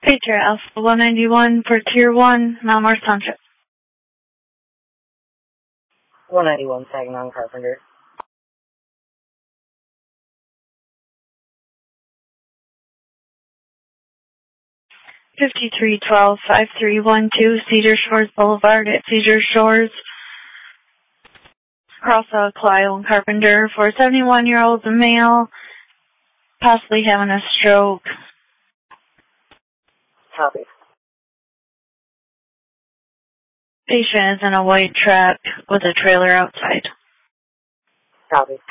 Patriot Alpha 191 for Tier 1, Mount Morris Township. 191, Saginaw Carpenter. $5312-5312 Cedar Shores Boulevard at Cedar Shores. Cross Clio and Carpenter for a 71-year-old male, possibly having a stroke. Copy. Patient is in a white truck with a trailer outside. Copy.